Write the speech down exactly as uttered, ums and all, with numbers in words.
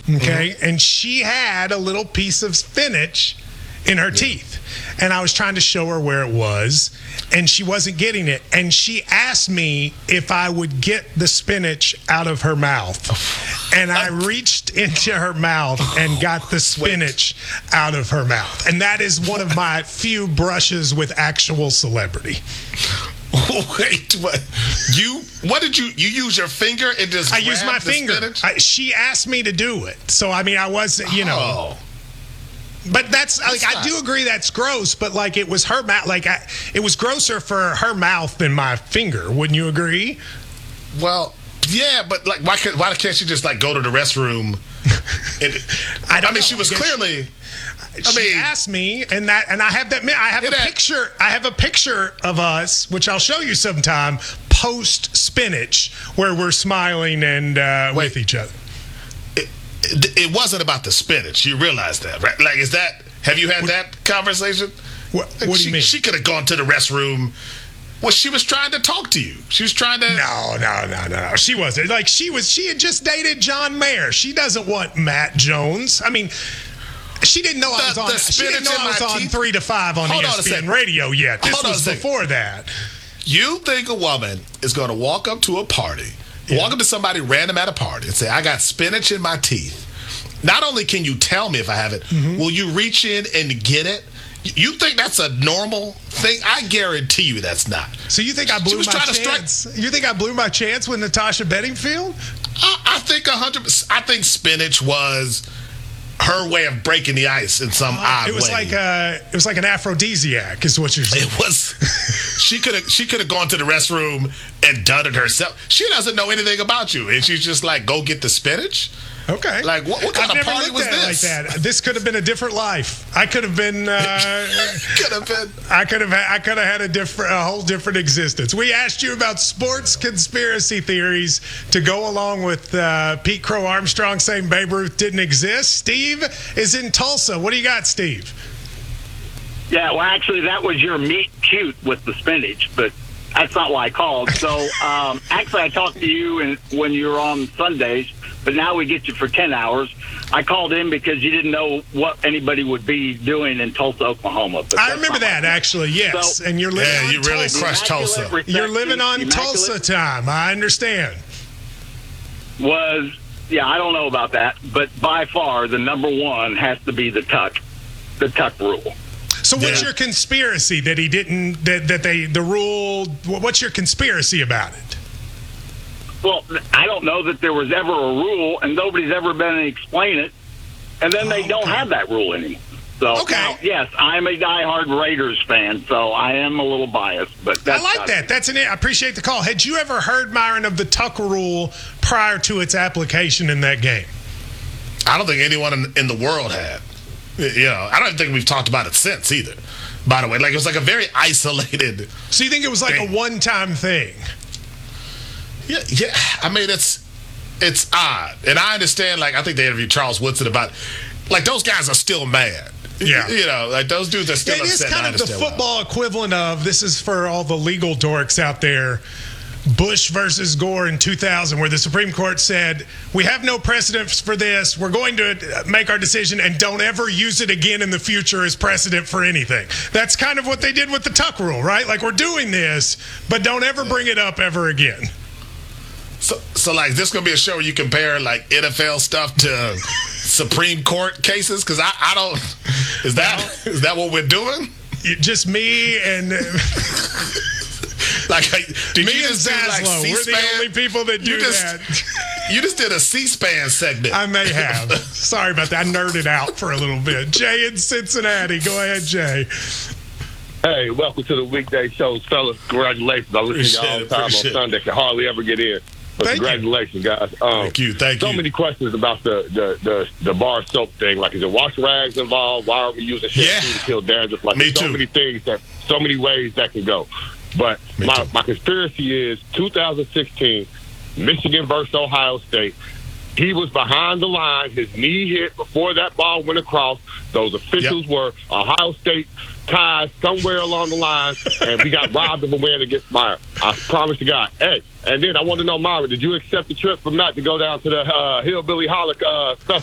Okay, Mm-hmm. and she had a little piece of spinach in her yeah. teeth, and I was trying to show her where it was, and she wasn't getting it, and she asked me if I would get the spinach out of her mouth, and I reached into her mouth and got the spinach Wait. out of her mouth, and that is one of my few brushes with actual celebrity. Wait, what? You? What did you? You use your finger and just? I used my finger. I, she asked me to do it, so I mean, I wasn't, you know. Oh. But that's, that's like, not. I do agree that's gross, but like it was her mouth, like I, it was grosser for her mouth than my finger. Wouldn't you agree? Well, yeah, but like, why can't why can't she just like go to the restroom? And, I, don't I mean, know. she was clearly. She, I she mean, asked me, and that, and I have that. I have a that, picture. I have a picture of us, which I'll show you sometime, post spinach, where we're smiling and uh, with each other. It, it, it wasn't about the spinach. You realize that, right? Like, is that? Have you had what, that conversation? What, what do she, you mean? She could have gone to the restroom. Well, she was trying to talk to you. She was trying to. No, no, no, no, no. She wasn't. Like, she was. She had just dated John Mayer. She doesn't want Matt Jones. I mean. She didn't know the, I was on. She didn't know I was on teeth? three to five on Hold E S P N Radio yet. This Hold was before that. You think a woman is going to walk up to a party, yeah. walk up to somebody random at a party, and say, "I got spinach in my teeth." Not only can you tell me if I have it, mm-hmm. will you reach in and get it? You think that's a normal thing? I guarantee you that's not. So you think I blew my chance? You think I blew my chance with Natasha Bedingfield? I, I think a hundred. I think spinach was her way of breaking the ice in some uh, odd way. It was way. like a, it was like an aphrodisiac, is what you're saying. It was. She could have. She could have gone to the restroom and done it herself. She doesn't know anything about you, and she's just like, "Go get the spinach." Okay. Like, what, what kind I've of never party looked was at this? It like that. This could have been a different life. I could have been. Uh, could have been. I could have. I could have had a different, a whole different existence. We asked you about sports conspiracy theories to go along with uh, Pete Crow Armstrong saying Babe Ruth didn't exist. Steve is in Tulsa. What do you got, Steve? Yeah, well, actually, that was your meet cute with the spinach, but that's not why I called. So, um, actually, I talked to you in, when you were on Sundays, but now we get you for ten hours. I called in because you didn't know what anybody would be doing in Tulsa, Oklahoma. But I remember that, actually, yes. So, and you're living yeah, on you really Tulsa. crushed Tulsa. You're living on Tulsa time. I understand. Was, yeah, I don't know about that, but by far, the number one has to be the tuck, the tuck rule. So what's yeah. your conspiracy that he didn't, that, that they, the rule, what's your conspiracy about it? Well, I don't know that there was ever a rule, and nobody's ever been to explain it, and then they oh, okay. don't have that rule anymore. So, okay. Now, yes, I'm a diehard Raiders fan, so I am a little biased. But that's I like that. It. That's an. I appreciate the call. Had you ever heard, Myron, of the Tuck rule prior to its application in that game? I don't think anyone in, in the world had. You know, I don't think we've talked about it since either. By the way, like it was like a very isolated. So you think it was like thing. a one-time thing? Yeah, yeah. I mean, it's it's odd, and I understand. Like, I think they interviewed Charles Woodson about, like, those guys are still mad. Yeah, you know, like those dudes are still yeah, it upset. It is kind of the football why. equivalent of, this is for all the legal dorks out there, Bush versus Gore in two thousand, where the Supreme Court said, we have no precedents for this. We're going to make our decision and don't ever use it again in the future as precedent for anything. That's kind of what they did with the Tuck rule, right? Like, we're doing this, but don't ever bring it up ever again. So, so like, this is going to be a show where you compare, like, N F L stuff to Supreme Court cases? Because I, I don't... Is that is that what we're doing? Just me and... Like, did me you and just Zaslow, do, like, C-SPAN? We're the only people that do you just, that. You just did a C-SPAN segment. I may have. Sorry about that. I nerded out for a little bit. Jay in Cincinnati. Go ahead, Jay. Hey, welcome to the weekday shows, fellas. Congratulations. I listen to you all the time on Sunday. Can hardly ever get in. But Thank congratulations, you. guys. Um, thank you. Thank so you. So many questions about the, the, the, the bar soap thing. Like, is it wash rags involved? Why are we using shampoo yeah. to kill dandruff? Like, Me there's so too. many things that, so many ways that can go. But my, my conspiracy is two thousand sixteen, Michigan versus Ohio State. He was behind the line. His knee hit before that ball went across. Those officials yep. were Ohio State ties somewhere along the line, and we got robbed of a win against Meyer. I promise to God. Hey, and then I want to know, Myra, did you accept the trip from Matt to go down to the uh, Hillbilly Holic uh,